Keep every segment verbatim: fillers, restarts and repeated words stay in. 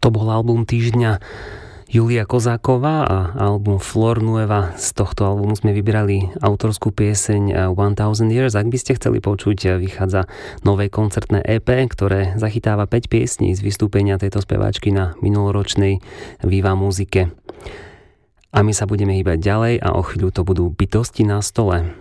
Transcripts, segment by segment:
To bol album týždňa Julia Kozáková a album Flor Nueva. Z tohto albumu sme vybrali autorskú pieseň One Thousand Years. Ak by ste chceli počuť, vychádza nové koncertné é pé, ktoré zachytáva päť piesní z vystúpenia tejto speváčky na minuloročnej Viva Muzike. A my sa budeme hýbať ďalej a o chvíľu to budú Bytosti na stole.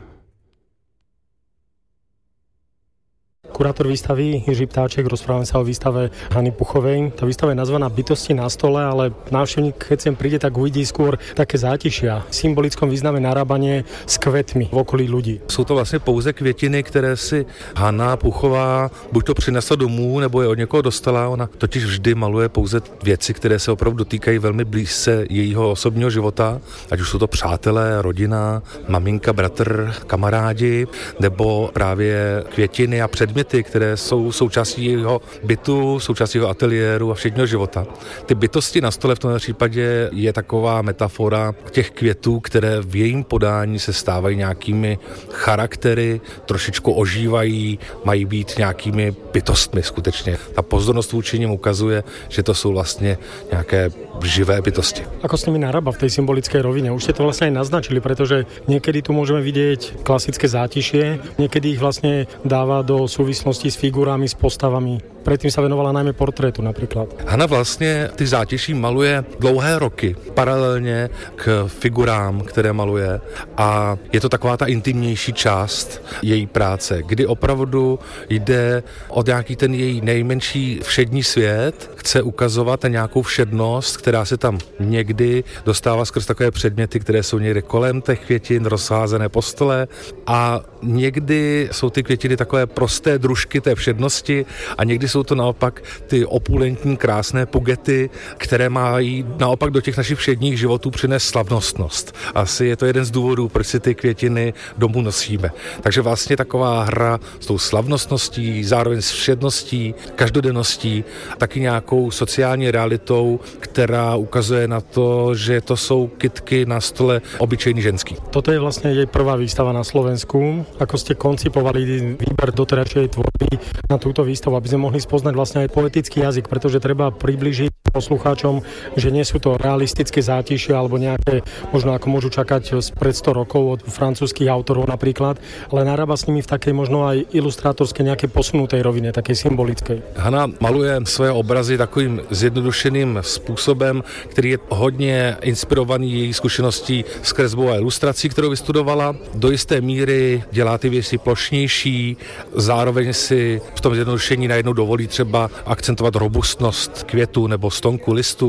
Kurátor výstavy Jiří Ptáček, rozprávame sa o výstave Hany Puchovej. Tá výstava je nazvaná Bytosti na stole, ale návštevník, keď sem príde, tak uvidí skôr také zátišia. V symbolickom význame narábanie s kvetmi v okolí ľudí. Jsou to vlastně pouze květiny, které si Hana Puchová buď to přinesla domů, nebo je od někoho dostala. Ona totiž vždy maluje pouze věci, které se opravdu dotýkají velmi blízce jejího osobního života, ať už jsou to přátelé, rodina, maminka, bratr, kamarádi, nebo právě květiny a předměty, které jsou součástí jeho bytu, součástí jeho ateliéru a všedního života. Ty bytosti na stole v tomto případě je taková metafora těch květů, které v jejím podání se stávají nějakými charaktery, trošičku ožívají, mají být nějakými bytostmi skutečně. Ta pozornost vůči nim ukazuje, že to jsou vlastně nějaké živé bytosti. Ako s nimi narába v tej symbolickej rovine? Už ste to vlastne aj naznačili, pretože niekedy tu môžeme vidieť klasické zátišie, niekedy ich vlastne dáva do súvislosti s figurami, s postavami. Predtým sa venovala najmä portrétu napríklad. Hana vlastně ty zátiší maluje dlouhé roky, paralelně k figurám, které maluje, a je to taková ta intimnější část její práce, kdy opravdu jde o nějaký ten její nejmenší všední svět, chce ukazovat na nějakou všednost, která se tam někdy dostává skrz takové předměty, které jsou někde kolem těch květin, rozházené po stole, a někdy jsou ty květiny takové prosté družky té všednosti a někdy jsou to naopak ty opulentní, krásné pugety, které mají naopak do těch našich všedních životů přinést slavnostnost. Asi je to jeden z důvodů, proč si ty květiny domů nosíme. Takže vlastně taková hra s tou slavnostností, zároveň s všedností, každodenností, taky nějakou sociální realitou, která ukazuje na to, že to jsou kytky na stole obyčejný ženský. Toto je vlastne jej prvá výstava na Slovensku. Ako ste koncipovali výber doterajšej tvorby na túto výstavu, aby sme mohli spoznať vlastne aj poetický jazyk, pretože treba približiť poslucháčom, že nie sú to realistické zátišia alebo nejaké, možno ako môžu čakať spred sto rokov od francúzskych autorov napríklad, ale narába s nimi v takej možno aj ilustrátorskej nejakej posunutej rovine, takej symbolickej. Hana maluje svoje obrazy takovým zjednodušeným způsobem, který je hodně inspirovaný její zkušeností s kresbou a ilustrací, kterou vystudovala. Do jisté míry dělá ty věci plošnější, zároveň si v tom zjednodušení najednou dovolí třeba akcentovat robustnost květu nebo stonku listu.